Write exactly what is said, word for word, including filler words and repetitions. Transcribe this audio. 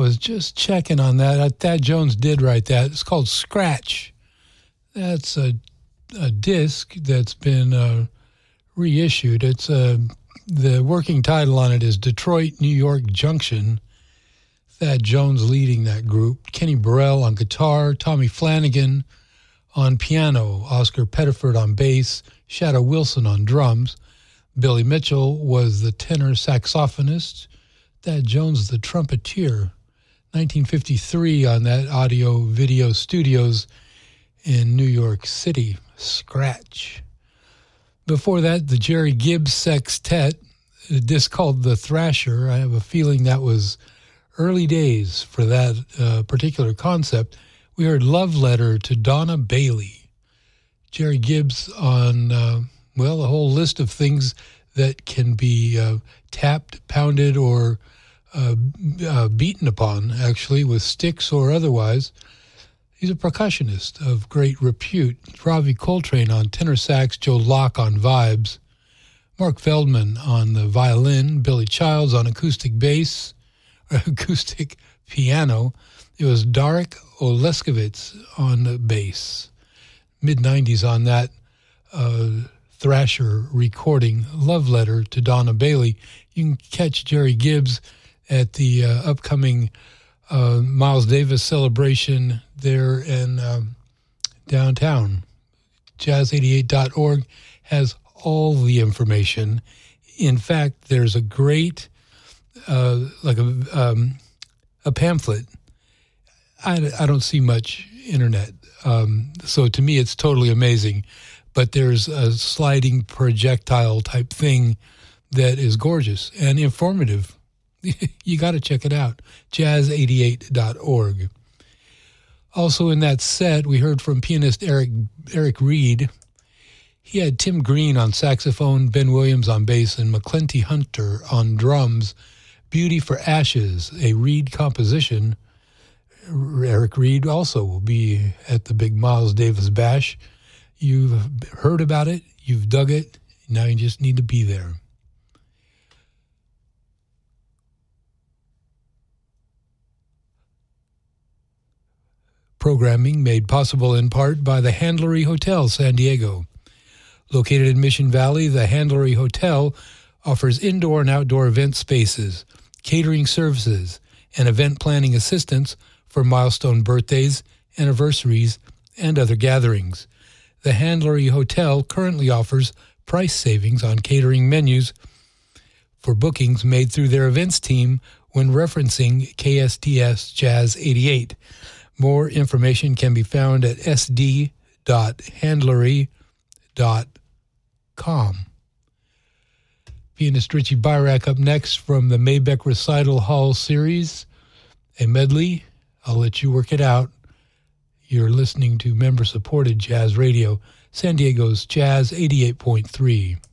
was just checking on that. Thad Jones did write that. It's called Scratch. That's a, a disc that's been uh, reissued. It's a, the working title on it is Detroit, New York Junction. Thad Jones leading that group. Kenny Burrell on guitar, Tommy Flanagan on piano, Oscar Pettiford on bass, Shadow Wilson on drums. Billy Mitchell was the tenor saxophonist. Thad Jones, the trumpeter. nineteen fifty-three on that Audio Video Studios in New York City. Scratch. Before that, the Jerry Gibbs Sextet, a disc called The Thrasher. I have a feeling that was early days for that uh, particular concept. We heard Love Letter to Donna Bailey. Jerry Gibbs on, uh, well, a whole list of things that can be uh, tapped, pounded, or uh, uh, beaten upon, actually, with sticks or otherwise. He's a percussionist of great repute. Ravi Coltrane on tenor sax, Joe Locke on vibes, Mark Feldman on the violin, Billy Childs on acoustic bass, or acoustic piano. It was Darek Oleskovitz on the bass. mid nineties on that uh, Thrasher recording, Love Letter to Donna Bailey. You can catch Jerry Gibbs at the uh, upcoming uh, Miles Davis celebration there in um, downtown. jazz eighty-eight dot org has all the information. In fact, there's a great, uh, like a, um, a pamphlet. I, I don't see much internet, um, so to me it's totally amazing. But there's a sliding projectile type thing that is gorgeous and informative. You got to check it out, jazz eighty-eight dot org. Also in that set, we heard from pianist Eric Eric Reed. He had Tim Green on saxophone, Ben Williams on bass, and McClenty Hunter on drums. Beauty for Ashes, a Reed composition. Eric Reed also will be at the big Miles Davis Bash. You've heard about it, you've dug it, now you just need to be there. Programming made possible in part by the Handlery Hotel, San Diego. Located in Mission Valley, the Handlery Hotel offers indoor and outdoor event spaces, catering services, and event planning assistance for milestone birthdays, anniversaries, and other gatherings. The Handlery Hotel currently offers price savings on catering menus for bookings made through their events team when referencing K S T S Jazz eighty-eight. More information can be found at s d dot handlery dot com. Pianist Richie Byrack up next from the Mabeck Recital Hall series, a medley. I'll let you work it out. You're listening to member-supported Jazz Radio, San Diego's Jazz eighty-eight point three.